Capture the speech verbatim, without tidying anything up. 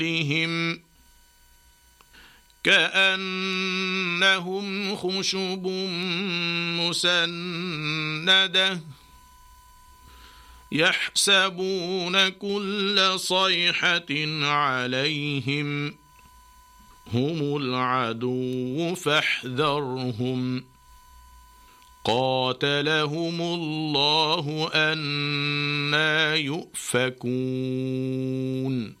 كأنهم خشب مسندة يحسبون كل صيحة عليهم هم العدو فاحذرهم قاتلهم الله أنى يؤفكون